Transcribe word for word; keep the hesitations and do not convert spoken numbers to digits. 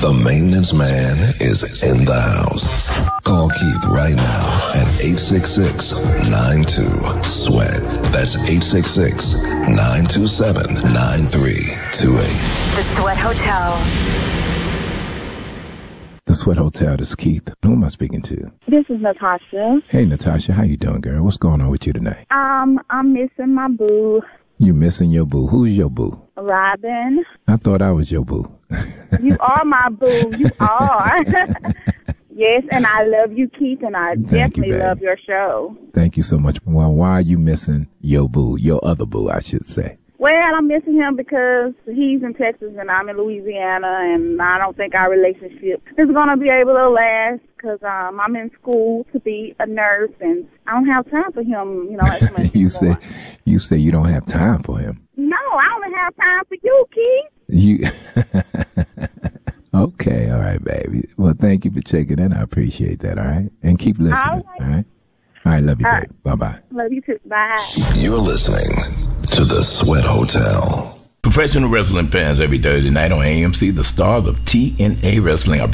The maintenance man is in the house. Call Keith right now at eight six six, nine two, sweat. That's eight six six, nine two seven, nine three two eight. The Sweat Hotel. The Sweat Hotel, this is Keith. Who am I speaking to? This is Natasha. Hey, Natasha, how you doing, girl? What's going on with you tonight? Um, I'm missing my boo. You missing your boo. Who's your boo? Robin. I thought I was your boo. You are my boo. You are. Yes, and I love you, Keith, and I Thank definitely you, love your show. Thank you so much. Well, why are you missing your boo? Your other boo, I should say. Well, I'm missing him because he's in Texas and I'm in Louisiana, and I don't think our relationship is going to be able to last because um, I'm in school to be a nurse, and I don't have time for him, you know. As much you anymore. say you say you don't have time for him. No, I only have time for you, Keith. You Okay, all right, baby. Well, thank you for checking in. I appreciate that, all right? And keep listening, all right? All right, all right love you, All baby. right. Bye-bye. Love you too. Bye. You're listening to The Sweat Hotel. Professional wrestling fans every Thursday night on A M C, the stars of T N A Wrestling are